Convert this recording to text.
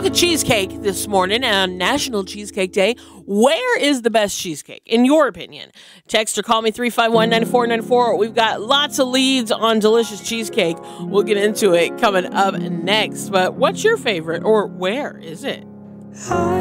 talking cheesecake this morning on National Cheesecake Day. Where is the best cheesecake, in your opinion? Text or call me 351-9494. We've got lots of leads on delicious cheesecake. We'll get into it coming up next. But what's your favorite, or where is it?